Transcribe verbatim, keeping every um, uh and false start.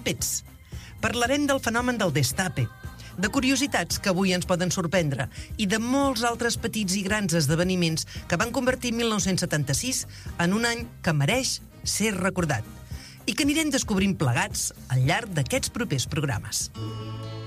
Muppets. Parlarem del fenomen del destape, de curiositats que avui ens poden sorprendre i de molts altres petits i grans esdeveniments que van convertir mil nou-cents setanta-sis en un any que mereix ser recordat i que anirem descobrint plegats al llarg d'aquests propers programes.